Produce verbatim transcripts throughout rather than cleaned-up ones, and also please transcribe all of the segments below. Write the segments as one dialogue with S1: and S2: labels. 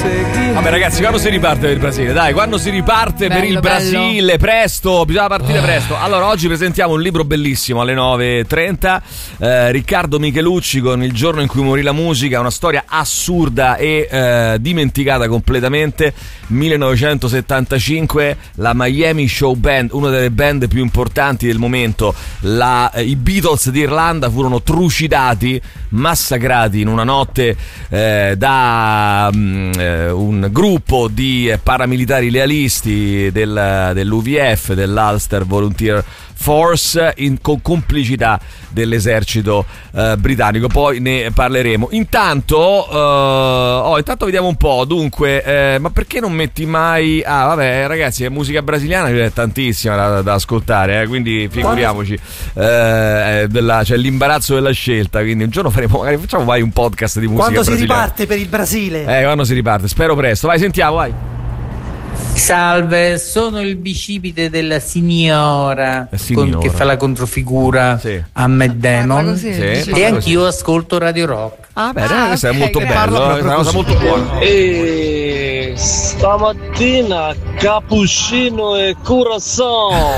S1: Vabbè ragazzi, quando si riparte per il Brasile? Dai, quando si riparte bello, per il Brasile? Bello. Presto, bisogna partire presto. Allora, oggi presentiamo un libro bellissimo alle nove e trenta. eh, Riccardo Michelucci con Il giorno in cui morì la musica. Una storia assurda e eh, dimenticata completamente. millenovecentosettantacinque, la Miami Show Band, una delle band più importanti del momento, la, eh, i Beatles d'Irlanda furono trucidati, massacrati in una notte eh, da um, eh, un gruppo di paramilitari lealisti del, dell'U V F, dell'Ulster Volunteer Force, in, con complicità dell'esercito eh, britannico. Poi ne parleremo. Intanto eh, oh, intanto vediamo un po'. Dunque, eh, ma perché non metti mai... Ah vabbè ragazzi, è musica brasiliana, c'è tantissima da, da ascoltare, eh, quindi figuriamoci. eh, della, C'è l'imbarazzo della scelta, quindi un giorno faremo, magari facciamo mai un podcast di musica
S2: quando
S1: brasiliana.
S2: Si riparte per il Brasile.
S1: Eh, quando si riparte, spero presto. Vai, sentiamo, vai.
S3: Salve, sono il bicipite della signora,
S1: signora.
S3: Con, che fa la controfigura sì. a Matt Damon, sì, sì, e anch'io ascolto Radio Rock.
S1: Ah, beh, ah, questo okay, è molto bello, è una cosa molto buona.
S4: E stamattina cappuccino e curacao.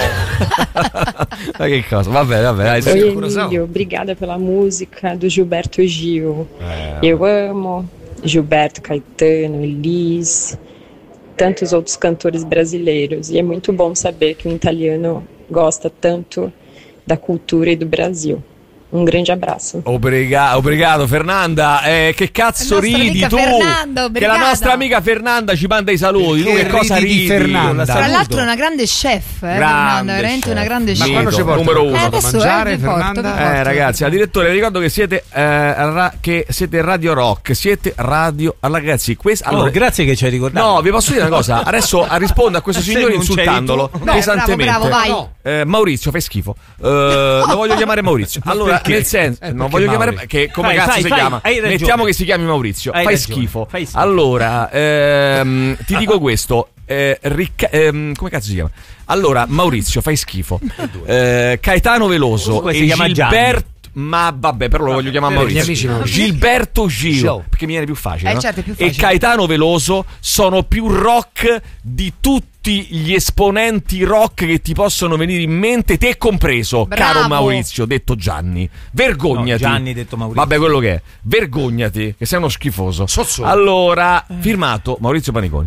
S1: Ma che cosa? Vabbè, vabbè.
S5: Oi Emílio, obrigada pela música do Gilberto Gil. Eh. Eu amo Gilberto, Caetano, Elis, tantos outros cantores brasileiros, e é muito bom saber que um italiano gosta tanto da cultura e do Brasil. Un grande abbraccio.
S1: Obriga- obrigado Fernanda. Eh, che cazzo ridi tu?
S6: Fernando,
S1: che la nostra amica Fernanda ci manda i saluti. Tu che cosa ridi?
S6: Fernanda? Tra l'altro è una grande chef, eh,
S1: grande
S6: Fernanda, veramente
S1: chef.
S6: una grande chef.
S1: Ma quando ci porta numero uno
S6: eh, adesso,
S1: mangiare,
S6: eh,
S1: Fernanda?
S6: porto,
S1: eh ragazzi, al direttore vi ricordo che siete eh, ra- che siete Radio Rock, siete radio ragazzi, questo allora
S7: oh, grazie che ci hai ricordato.
S1: No, vi posso dire una cosa, adesso rispondo a questo signore insultandolo
S6: no,
S1: pesantemente.
S6: Bravo, bravo, vai.
S1: No. Eh, Maurizio, fai schifo. Eh, lo voglio chiamare Maurizio. Allora,
S7: perché?
S1: nel senso,
S7: eh,
S1: non voglio
S7: Mauri.
S1: chiamare che come
S7: fai,
S1: cazzo
S7: fai,
S1: si
S7: fai,
S1: chiama? Mettiamo che si chiami Maurizio. Fai schifo.
S7: fai schifo.
S1: Allora, ehm, ti dico questo. Eh, Ricca- ehm, come cazzo si chiama? Allora, Maurizio, fai schifo. Eh, Caetano Veloso e Gilberto. Ma vabbè, però lo voglio chiamare Maurizio. Gilberto Gil, perché mi viene più facile,
S6: eh,
S1: no?
S6: certo, più facile.
S1: E Caetano Veloso sono più rock di tutti gli esponenti rock che ti possono venire in mente, te compreso. Bravo. Caro Maurizio, detto Gianni. Vergognati.
S7: No, Gianni detto Maurizio.
S1: Vabbè, quello che è. Vergognati, che sei uno schifoso.
S7: Sozzo.
S1: Allora, firmato Maurizio Paniconi.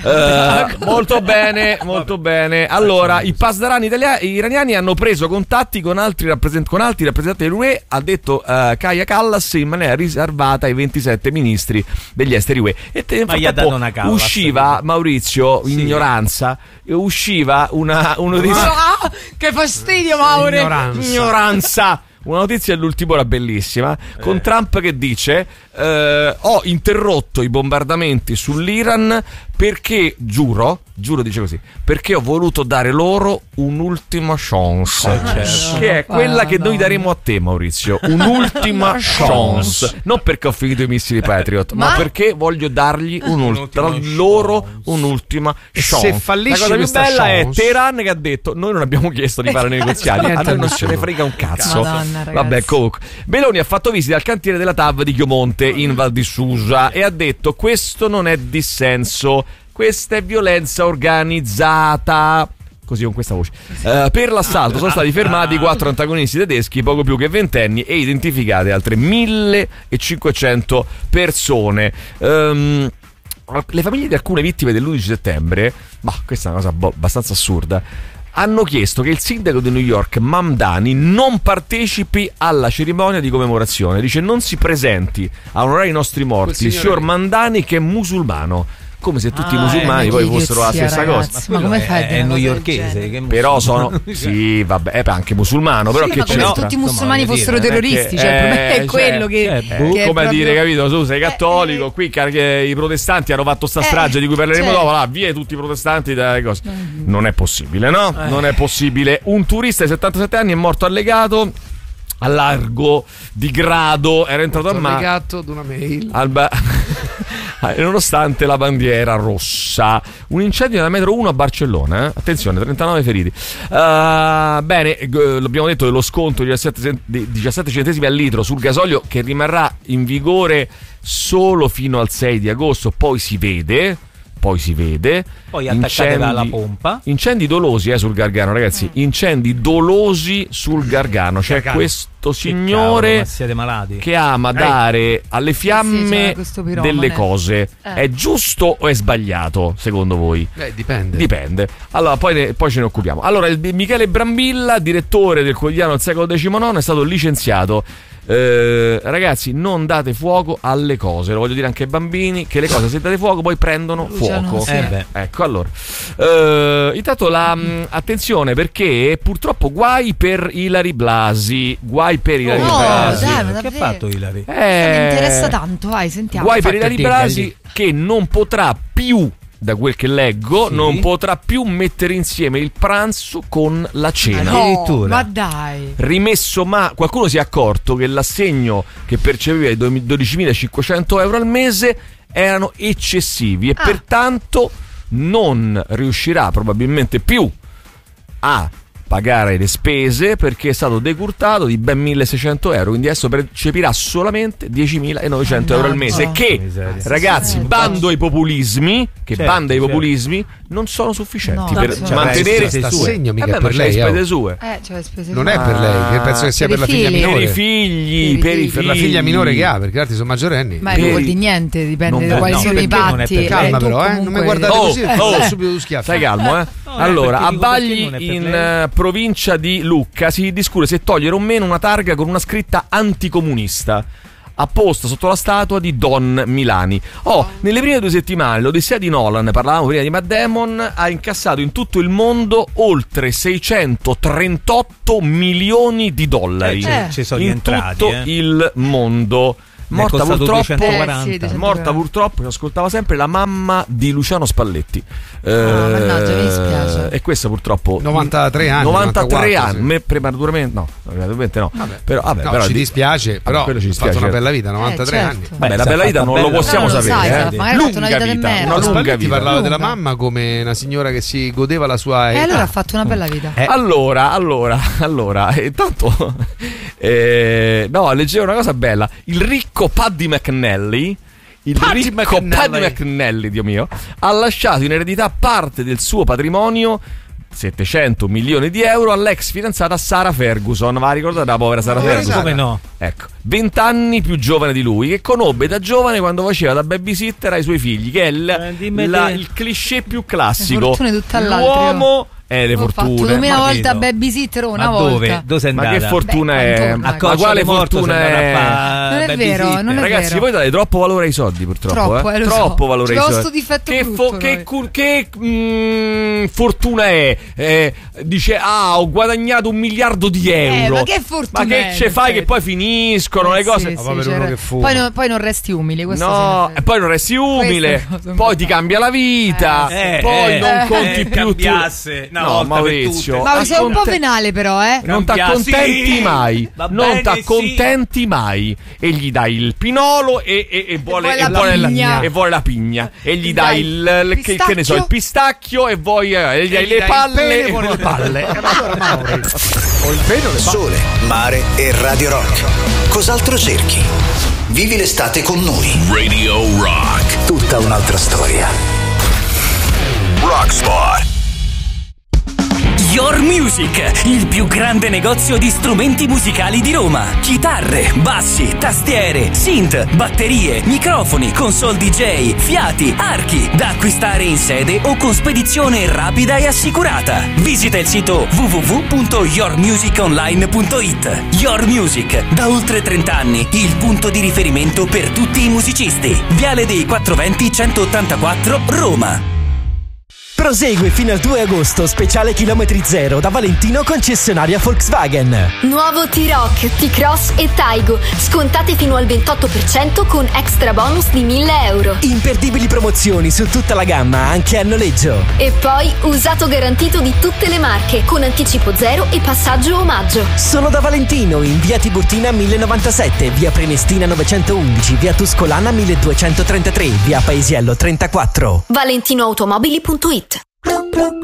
S1: Uh, molto bene, molto bene. Allora, i pasdarani italiani, iraniani hanno preso contatti con altri, rappresent- con altri rappresentanti dell'U E, ha detto uh, Kaja Kallas, in maniera riservata ai ventisette ministri degli esteri U E. E te,
S7: ma gli ha dato una Kallas,
S1: usciva Maurizio, sì. ignoranza, usciva una uno dei
S6: ah, che fastidio, Maure.
S1: Ignoranza. Ignoranza. Una notizia dell'ultimo era bellissima, eh. con Trump che dice eh, ho interrotto i bombardamenti sull'Iran perché, giuro, giuro dice così, perché ho voluto dare loro un'ultima chance,
S7: eh, certo.
S1: che è quella ah, che no. noi daremo a te, Maurizio, un'ultima chance, non perché ho finito i missili Patriot, ma, ma perché voglio dargli un'ultima, loro un'ultima chance.
S7: Se fallisce
S1: la cosa più bella
S7: chance...
S1: è Teheran che ha detto noi non abbiamo chiesto di fare negoziati, a noi non ce ne frega un cazzo.
S6: Madonna,
S1: vabbè, comunque Meloni ha fatto visita al cantiere della T A V di Chiomonte in Val di Susa e ha detto questo non è dissenso, questa è violenza organizzata. Così con questa voce. Uh, per l'assalto sono stati fermati quattro antagonisti tedeschi, poco più che ventenni, e identificate altre millecinquecento persone. Um, le famiglie di alcune vittime dell'undici settembre, ma questa è una cosa bo- abbastanza assurda, hanno chiesto che il sindaco di New York, Mamdani, non partecipi alla cerimonia di commemorazione. Dice non si presenti a onorare i nostri morti il signor Mamdani, che è musulmano. Come se tutti ah, i musulmani poi fossero la stessa
S6: ragazzi,
S1: cosa.
S6: Ma, ma come fai?
S7: È, è newyorkese, che
S1: però sono sì, vabbè, è anche musulmano, però
S6: sì,
S1: che
S6: ma come
S1: c'entra?
S6: se tutti i musulmani
S1: Insomma,
S6: fossero
S1: dire,
S6: terroristi,
S1: eh,
S6: cioè il problema è
S1: cioè,
S6: quello che,
S1: eh,
S6: che
S1: come
S6: è proprio...
S1: dire, capito? Tu sei cattolico,
S6: eh,
S1: qui che i protestanti hanno fatto sta strage eh, di cui parleremo cioè... dopo, là, via tutti i protestanti dalle cose. Non è possibile, no? Eh. Non è possibile. Un turista di settantasette anni è morto allegato a largo di Grado, era entrato al mare
S8: legato ad una mail
S1: al ba- nonostante la bandiera rossa. Un incendio nella metro uno a Barcellona, eh? Attenzione, trentanove feriti. Uh, bene, g- l'abbiamo detto dello sconto di diciassette centesimi al litro sul gasolio, che rimarrà in vigore solo fino al sei di agosto, poi si vede. Poi si vede.
S7: Poi attaccate alla pompa.
S1: Incendi dolosi eh, sul Gargano, ragazzi. Incendi dolosi sul Gargano. C'è Gargano. questo signore
S7: che, siete malati.
S1: che ama Ehi. dare alle fiamme
S6: sì,
S1: delle cose. Eh. È giusto o è sbagliato, secondo voi?
S2: Eh, dipende.
S1: Dipende. Allora, poi, ne, poi ce ne occupiamo. Allora, il, Michele Brambilla, direttore del quotidiano Il Secolo diciannove, è stato licenziato. Eh, ragazzi, non date fuoco alle cose, lo voglio dire anche ai bambini, che le cose se date fuoco poi prendono
S6: Luciano,
S1: fuoco.
S6: sì.
S1: Eh beh. Ecco, allora eh, intanto la mh, attenzione, perché purtroppo guai per Ilary Blasi. Guai per Ilary
S6: oh,
S1: Blasi.
S6: Dai, ma
S7: che ha fatto Ilary?
S1: Eh,
S6: mi interessa tanto, vai, sentiamo.
S1: Guai per Ilary Blasi, che non potrà più, da quel che leggo, sì. non potrà più mettere insieme il pranzo con la cena.
S6: No, ma dai.
S1: Rimesso, ma qualcuno si è accorto che l'assegno che percepiva i dodicimilacinquecento euro al mese erano eccessivi e ah. pertanto non riuscirà probabilmente più a pagare le spese, perché è stato decurtato di ben milleseicento euro, quindi adesso percepirà solamente diecimilanovecento euro al mese, che miseria. Ragazzi, bando ai populismi, che certo, bando ai certo. populismi non sono sufficienti no, per cioè, mantenere
S2: questo assegno mica
S1: eh beh,
S2: per lei,
S1: spese sue.
S6: Eh, cioè, spese
S2: non è per lei, che penso che sia per, per la figlia minore.
S1: Per i figli, per, i figli.
S2: per la figlia minore che ha, perché gli altri sono maggiorenni.
S6: Ma non vuol dire niente, dipende da quali
S2: no,
S6: sono i patti.
S2: Calma però, eh, non mi guardate così,
S1: oh,
S2: subito tu schiaffi.
S1: Stai calmo, eh. Allora, a Bagli, in provincia di Lucca, si discute se togliere o meno una targa con una scritta anticomunista apposta sotto la statua di Don Milani. Oh, nelle prime due settimane l'Odissea di Nolan, parlavamo prima di Matt Damon, ha incassato in tutto il mondo oltre seicentotrentotto milioni di dollari.
S7: Eh, ci sono
S1: in
S7: rientrati,
S1: tutto
S7: eh.
S1: il mondo. Morta purtroppo,
S6: eh, sì,
S1: morta purtroppo, che ascoltava sempre, la mamma di Luciano Spalletti.
S6: Oh, eh, mannaggia, mi dispiace.
S1: E questa purtroppo
S2: novantatré anni.
S1: novantatré anni,
S2: sì.
S1: me prematuramente no, prematuramente no.
S2: Vabbè.
S1: Però, vabbè,
S2: no,
S1: però
S2: ci dispiace, però ha fatto una bella vita, novantatré
S6: eh,
S2: anni.
S6: certo.
S1: Beh, la bella vita non lo possiamo
S6: no, non
S1: sapere,
S6: lo sai,
S1: eh.
S6: lunga una vita,
S1: vita una
S2: no,
S1: lunga
S2: Spalletti
S1: vita.
S2: parlava
S6: lunga.
S2: della mamma come una signora che si godeva la sua età.
S6: E allora ha fatto una bella vita.
S1: Eh. Allora, allora, allora, intanto eh, no, leggevo una cosa bella. Il ricco Paddy McNally Il Paddy ricco McNally. Paddy McNally, Dio mio, ha lasciato in eredità parte del suo patrimonio, settecento milioni di euro, all'ex fidanzata Sarah Ferguson. Va a ricordare la povera Sarah
S7: no,
S1: Ferguson?
S7: Come no?
S1: Ecco, venti anni più giovane di lui, che conobbe da giovane quando faceva da babysitter ai suoi figli, che è il,
S7: eh,
S1: la, il cliché più classico.
S6: Le fortune tutte all'altro.
S1: L'uomo Eh, le
S6: Ho
S1: fortune.
S6: fatto duemila
S1: ma
S6: volte a babysitter una
S7: ma
S6: volta.
S7: Dove? Dove sei andata?
S1: Ma che fortuna
S6: Beh,
S1: è?
S6: torna,
S1: Ma quale fortuna è?
S6: Non è vero, non è
S1: Ragazzi,
S6: vero.
S1: voi date troppo valore ai soldi, purtroppo.
S6: Troppo,
S1: eh?
S6: eh, lo
S1: Troppo
S6: so.
S1: valore ai
S6: C'ho
S1: soldi.
S6: sto difetto
S1: che,
S6: brutto,
S1: fo- che, cu- che mm, fortuna è? Eh, dice, ah, ho guadagnato un miliardo di euro.
S6: Eh, ma che fortuna
S1: Ma che
S6: è,
S1: ce fai
S6: perfetto.
S1: che poi finiscono
S6: Eh,
S1: le cose?
S6: sì,
S2: Ma
S6: sì,
S2: per
S6: c'era-
S2: uno che fuma.
S6: poi, non, poi non resti umile. questo
S1: No,
S6: sì,
S1: e poi non resti umile,
S6: Queste cose
S1: poi ti cambia la vita,
S7: Eh,
S1: poi
S7: eh,
S1: non
S7: eh,
S1: conti
S7: eh,
S1: più tu.
S7: cambiasse una
S1: No,
S7: volta per
S1: Maurizio,
S7: tutte.
S6: Ma sei un po'
S1: acconte-
S6: venale però, eh?
S1: Non ti
S7: Cambia-
S1: accontenti
S7: sì,
S1: mai,
S7: va
S1: non
S7: bene,
S1: ti accontenti mai, e gli dai il pinolo e, e, e vuole,
S6: vuole
S1: e,
S6: la
S1: vuole la,
S6: pigna.
S1: e vuole la pigna, e gli
S6: Gli
S1: dai
S6: dai
S1: il, il- che, che ne so, il pistacchio, e vuoi eh, e gli dai
S2: gli
S1: le
S2: dai il
S1: palle
S2: pene,
S1: e
S2: vuole le palle.
S1: Eh, ma allora, Mauri,
S2: O il pelo le
S8: Sole, mare e Radio Rock. Cos'altro cerchi? Vivi l'estate con noi. Radio Rock. Tutta un'altra storia. Rockspot.
S9: Your Music, il più grande negozio di strumenti musicali di Roma. Chitarre, bassi, tastiere, synth, batterie, microfoni, console D J, fiati, archi, da acquistare in sede o con spedizione rapida e assicurata. Visita il sito w w w punto your music online punto i t. Your Music, da oltre trenta anni, il punto di riferimento per tutti i musicisti. Viale dei quattrocentoventi centottantaquattro, Roma.
S10: Prosegue fino al due agosto speciale chilometri zero da Valentino concessionaria Volkswagen.
S11: Nuovo T-Roc, T-Cross e Taigo. Scontate fino al ventotto per cento con extra bonus di mille euro.
S10: Imperdibili promozioni su tutta la gamma, anche a noleggio.
S11: E poi usato garantito di tutte le marche con anticipo zero e passaggio omaggio.
S10: Solo da Valentino in via Tiburtina mille novantasette, via Prenestina novecentoundici, via Tuscolana milleduecentotrentatré, via Paesiello trentaquattro.
S11: valentinoautomobili punto it.